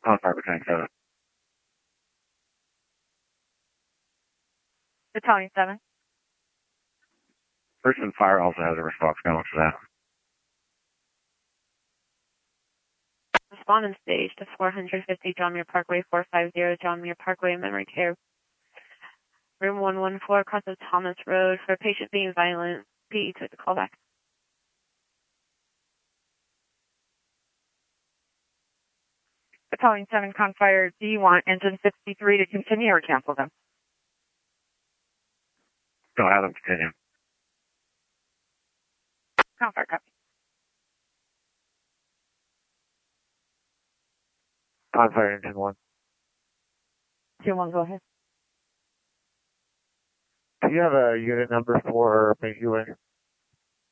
Fire Battalion 7. Battalion 7. Person Fire also has a response going for that. Respondent stage to 450 John Muir Parkway, 450 John Muir Parkway, memory care. Room 114 across the Thomas Road for a patient being violent. PE took the call back. Battalion 7, Confire, do you want engine 63 to continue or cancel them? Go ahead and continue. Confire, copy. Confire engine 1. 2-1, go ahead. Do you have a unit number for Pinky Wing?